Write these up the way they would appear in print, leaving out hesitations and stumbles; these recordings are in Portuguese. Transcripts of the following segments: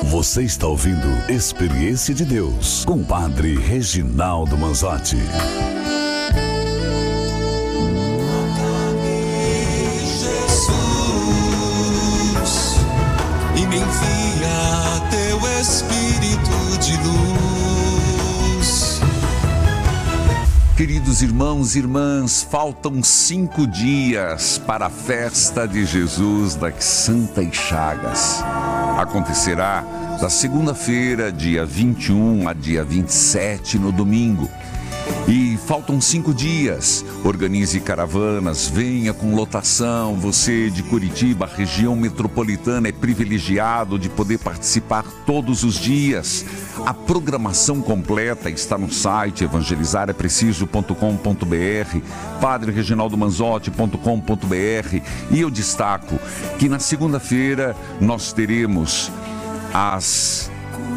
Você está ouvindo Experiência de Deus com o Padre Reginaldo Manzotti. Jesus, e me envia teu Espírito de luz. Queridos irmãos e irmãs, faltam 5 dias para a festa de Jesus das Santas Chagas. Acontecerá da segunda-feira, dia 21 a dia 27, no domingo. E faltam 5 dias. Organize caravanas, venha com lotação. Você de Curitiba, região metropolitana, é privilegiado de poder participar todos os dias. A programação completa está no site evangelizarepreciso.com.br, padrereginaldomanzotti.com.br. E eu destaco que na segunda-feira nós teremos às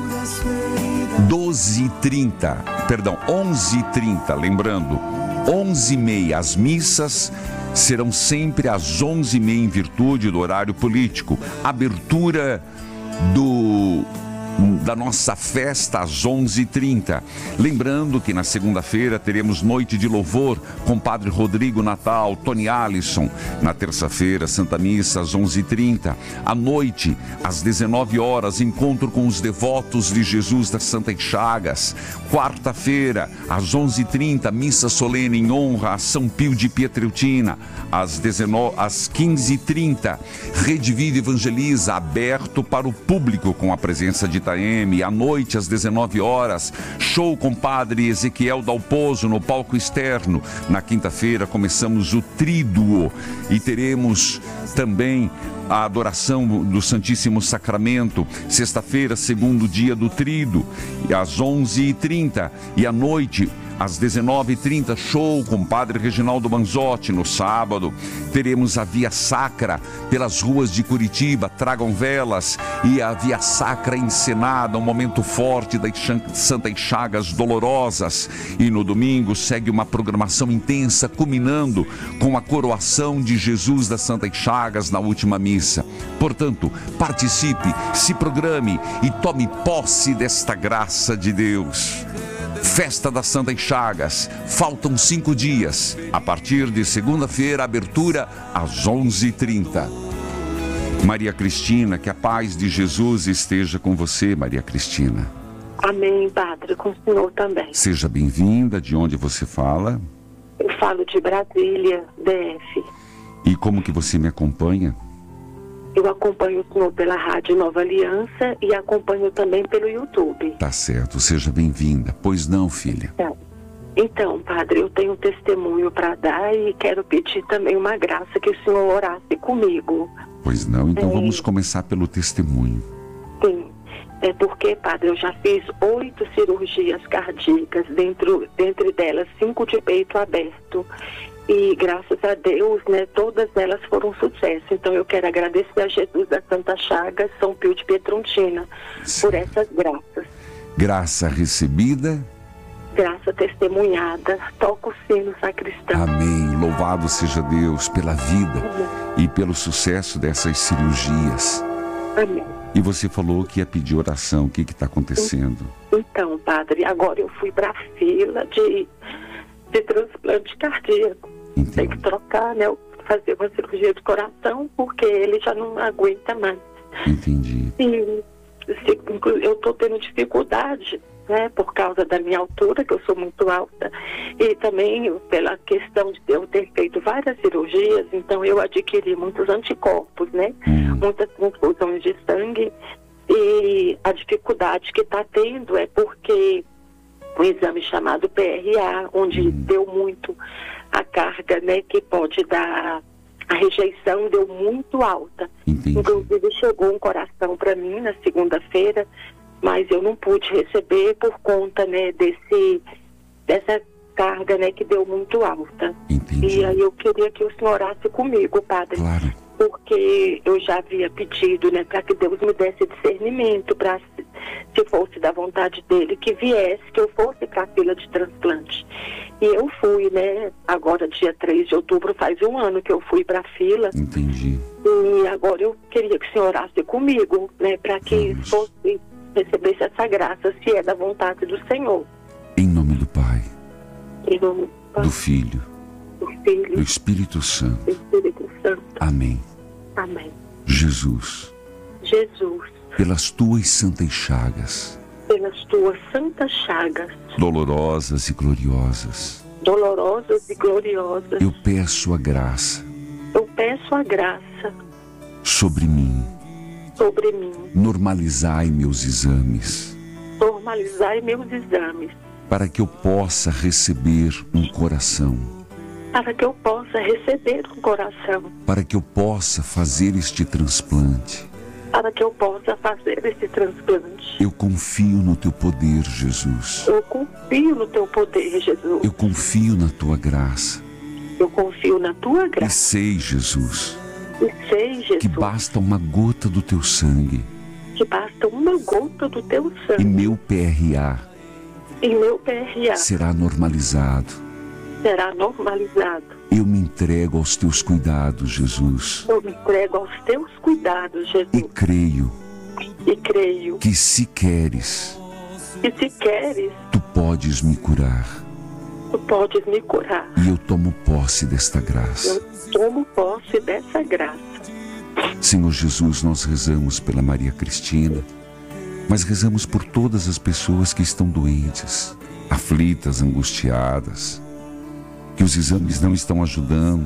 11h30, lembrando, 11h30, as missas serão sempre às 11h30 em virtude do horário político. Abertura da nossa festa às 11h30. Lembrando que na segunda-feira teremos noite de louvor com Padre Rodrigo Natal, Tony Alisson. Na terça-feira, Santa Missa às 11h30. À noite, às 19 horas, encontro com os devotos de Jesus das Santas Chagas. Quarta-feira, às 11h30, missa solene em honra a São Pio de Pietreutina. Às 15h30, Rede Vida Evangeliza, aberto para o público com a presença de Itaeme. À noite, às 19 horas, show com Padre Ezequiel Dalpozo no palco externo. Na quinta-feira, começamos o Tríduo e teremos também a adoração do Santíssimo Sacramento. Sexta-feira, segundo dia do Tríduo, às 11h30. E à noite, às 19h30, show com Padre Reginaldo Manzotti. No sábado, teremos a Via Sacra pelas ruas de Curitiba. Tragam velas e a Via Sacra encenada, um momento forte das Santas Chagas Dolorosas. E no domingo segue uma programação intensa, culminando com a coroação de Jesus das Santas Chagas na última missa. Portanto, participe, se programe e tome posse desta graça de Deus. Festa das Santas Chagas, faltam 5 dias. A partir de segunda-feira, abertura às 11h30. Maria Cristina, que a paz de Jesus esteja com você, Maria Cristina. Amém, Padre, com o senhor também. Seja bem-vinda. De onde você fala? Eu falo de Brasília, DF. E como que você me acompanha? Eu acompanho o senhor pela Rádio Nova Aliança e acompanho também pelo YouTube. Tá certo, seja bem-vinda. Pois não, filha? Tá. Então, Padre, eu tenho um testemunho para dar e quero pedir também uma graça que o senhor orasse comigo. Pois não, então vamos começar pelo testemunho. Sim, é porque, Padre, eu já fiz 8 cirurgias cardíacas, dentre delas 5 de peito aberto. E graças a Deus, né, todas elas foram um sucesso. Então eu quero agradecer a Jesus da Santa Chagas, São Pio de Pietreutina, por essas graças. Graça recebida. Graça testemunhada. Toca o sino, sacristão. Amém. Louvado seja Deus pela vida e pelo sucesso dessas cirurgias. Amém. E você falou que ia pedir oração. O que está acontecendo? Então, Padre, agora eu fui para a fila de transplante cardíaco. Entendi. Tem que trocar, né? Fazer uma cirurgia de coração, porque ele já não aguenta mais. Entendi. E eu estou tendo dificuldade, né? Por causa da minha altura, que eu sou muito alta, e também pela questão de eu ter feito várias cirurgias, então eu adquiri muitos anticorpos, né? Muitas transfusões de sangue, e a dificuldade que está tendo é porque um exame chamado PRA, onde deu muito a carga, né, que pode dar, a rejeição deu muito alta. Entendi. Inclusive chegou um coração para mim na segunda-feira, mas eu não pude receber por conta, né, dessa carga, né, que deu muito alta. Entendi. E aí eu queria que o senhor orasse comigo, Padre. Claro. Porque eu já havia pedido, né, para que Deus me desse discernimento, para, se fosse da vontade dele, que viesse, que eu fosse para a fila de transplante. E eu fui, né? Agora, dia 3 de outubro, faz um ano que eu fui para a fila. Entendi. E agora eu queria que o senhor orasse comigo, né? Para que fosse, recebesse essa graça, se é da vontade do Senhor. Em nome do Pai, Em nome do Pai, do Filho, do Filho, do Espírito Santo. do Espírito Santo. Amém. Amém. Jesus, Jesus, pelas tuas santas chagas, pelas tuas santas chagas, dolorosas e gloriosas, dolorosas e gloriosas, eu peço a graça eu peço a graça sobre mim. sobre mim. Normalizai meus exames, Normalizai meus exames, para que eu possa receber um coração, para que eu possa receber um coração, para que eu possa fazer este transplante. para que eu possa fazer esse transplante. Eu confio no teu poder, Jesus. Eu confio no teu poder, Jesus. Eu confio na tua graça. Eu confio na tua E graça. sei, Jesus, E sei, Jesus, que basta uma gota do teu sangue que basta uma gota do teu e sangue meu PRA e meu PRA será normalizado. será normalizado. Eu me entrego aos teus cuidados, Jesus. Eu me entrego aos teus cuidados, E Jesus, creio e creio que se queres, que se queres, tu podes me curar. tu podes me curar. E eu tomo posse desta graça. Eu tomo posse dessa graça. Senhor Jesus, nós rezamos pela Maria Cristina, mas rezamos por todas as pessoas que estão doentes, aflitas, angustiadas, que os exames não estão ajudando,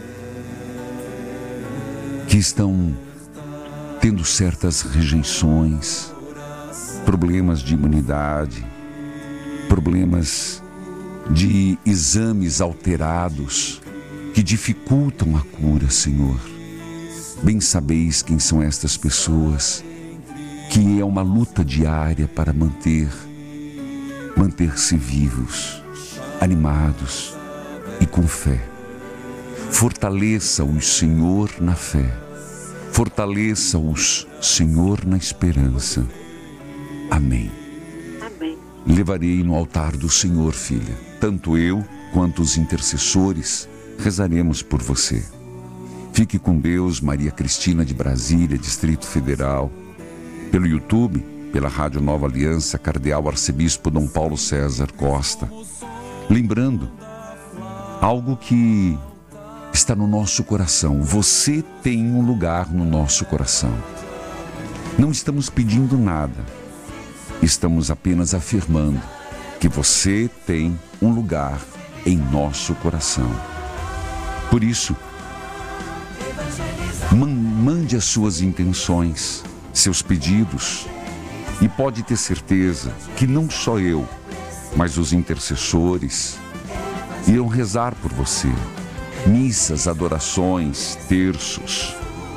que estão tendo certas rejeições, problemas de imunidade, problemas de exames alterados que dificultam a cura, Senhor. Bem sabeis quem são estas pessoas, que é uma luta diária para manter-se vivos, animados e com fé. Fortaleça-os, Senhor, na fé. Fortaleça-os, Senhor, na esperança. Amém. Amém. Levarei no altar do Senhor, filha. Tanto eu quanto os intercessores rezaremos por você. Fique com Deus, Maria Cristina de Brasília, Distrito Federal. Pelo YouTube, pela Rádio Nova Aliança, Cardeal Arcebispo Dom Paulo César Costa. Lembrando, algo que está no nosso coração. Você tem um lugar no nosso coração. Não estamos pedindo nada. Estamos apenas afirmando que você tem um lugar em nosso coração. Por isso, mande as suas intenções, seus pedidos, e pode ter certeza que não só eu, mas os intercessores irão rezar por você. Missas, adorações, terços,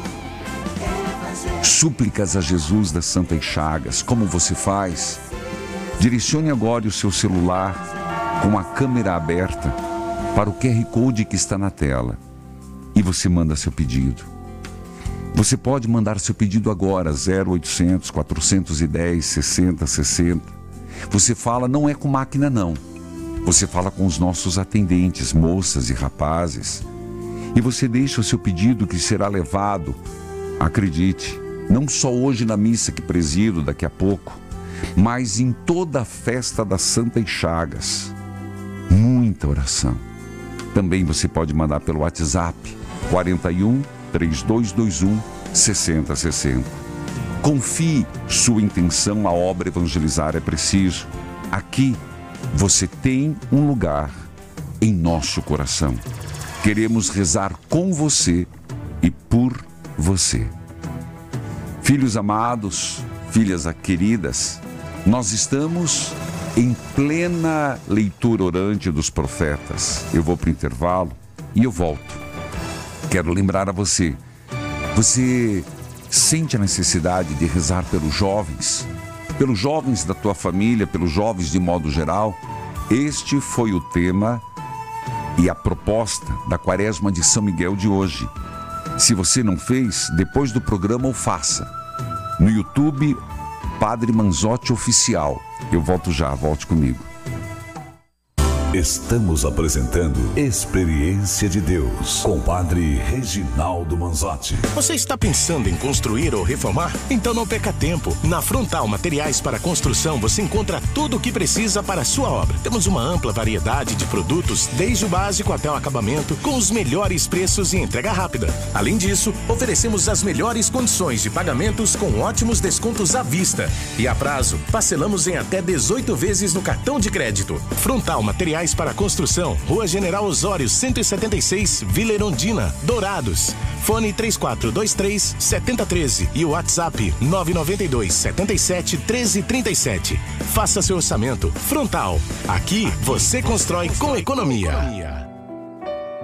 súplicas a Jesus das Santas Chagas. Como você faz? Direcione agora o seu celular com a câmera aberta para o QR Code que está na tela e você manda seu pedido. Você pode mandar seu pedido agora, 0800 410 6060. Você fala, não é com máquina não. Você fala com os nossos atendentes, moças e rapazes. E você deixa o seu pedido que será levado, acredite, não só hoje na missa que presido daqui a pouco, mas em toda a festa das Santas Chagas. Muita oração. Também você pode mandar pelo WhatsApp, 41 3221 6060. Confie sua intenção, a obra evangelizar é preciso. Aqui você tem um lugar em nosso coração. Queremos rezar com você e por você. Filhos amados, filhas queridas, nós estamos em plena leitura orante dos profetas. Eu vou para o intervalo e eu volto. Quero lembrar a você, você sente a necessidade de rezar pelos jovens da tua família, pelos jovens de modo geral? Este foi o tema e a proposta da Quaresma de São Miguel de hoje. Se você não fez, depois do programa o faça. No YouTube, Padre Manzotti Oficial. Eu volto já, volte comigo. Estamos apresentando Experiência de Deus com Padre Reginaldo Manzotti. Você está pensando em construir ou reformar? Então não perca tempo. Na Frontal Materiais para Construção você encontra tudo o que precisa para a sua obra. Temos uma ampla variedade de produtos, desde o básico até o acabamento, com os melhores preços e entrega rápida. Além disso, oferecemos as melhores condições de pagamentos com ótimos descontos à vista. E a prazo, parcelamos em até 18 vezes no cartão de crédito. Frontal Materiais para Construção, Rua General Osório 176, Vila Erundina, Dourados. Fone 3423-7013 e o WhatsApp 992-77-1337. Faça seu orçamento. Frontal. Aqui você constrói com economia.